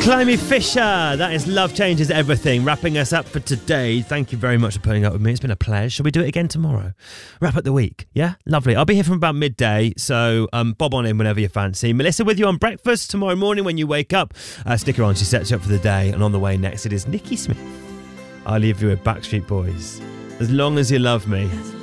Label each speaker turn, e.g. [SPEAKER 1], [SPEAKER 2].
[SPEAKER 1] Climby Fisher, that is Love Changes Everything, wrapping us up for today. Thank you very much for putting up with me. It's been a pleasure. Shall we do it again tomorrow? Wrap up the week, yeah? Lovely. I'll be here from about midday, so bob on in whenever you fancy. Melissa with you on breakfast tomorrow morning when you wake up. Stick around, she sets you up for the day, and on the way next it is Nikki Smith. I'll leave you with Backstreet Boys. As long as you love me.